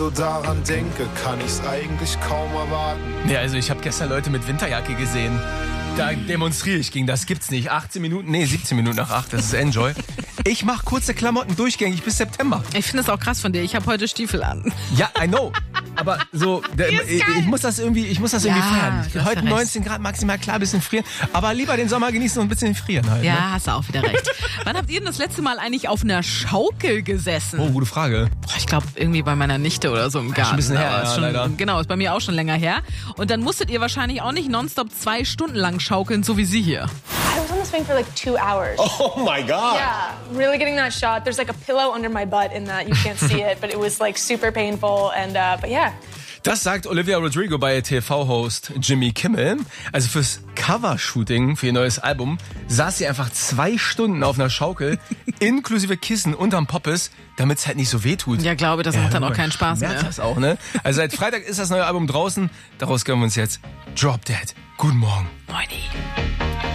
daran denke, kann ich's eigentlich kaum erwarten. Ja, also ich habe gestern Leute mit Winterjacke gesehen. Da demonstriere ich gegen das. Gibt's nicht. 17 Minuten nach 8. Das ist Enjoy. Ich mache kurze Klamotten durchgängig bis September. Ich finde es auch krass von dir. Ich habe heute Stiefel an. Ja, I know. Aber so, ich muss das irgendwie feiern. Heute 19 Grad maximal, klar, ein bisschen frieren. Aber lieber den Sommer genießen und ein bisschen frieren halt. Ja, Ne? hast du auch wieder recht. Wann habt ihr denn das letzte Mal eigentlich auf einer Schaukel gesessen? Oh, gute Frage. Ich glaube, irgendwie bei meiner Nichte oder so im Garten. Schon ein bisschen her, Aber ist schon, leider. Genau, ist bei mir auch schon länger her. Und dann musstet ihr wahrscheinlich auch nicht nonstop 2 Stunden lang schaukeln, so wie sie hier. I was on the swing for like 2 hours. Oh my God. Yeah, really getting that shot. There's like a pillow under my butt in that. You can't see it, but it was like super painful. And but yeah. Das sagt Olivia Rodrigo bei TV-Host Jimmy Kimmel. Also fürs Covershooting für ihr neues Album saß sie einfach 2 Stunden auf einer Schaukel, inklusive Kissen unterm Poppes, damit es halt nicht so weh tut. Ja, glaube, das macht dann auch keinen Spaß mehr. Das auch, ne? Also seit Freitag ist das neue Album draußen. Daraus gönnen wir uns jetzt Drop Dead. Guten Morgen. Moini.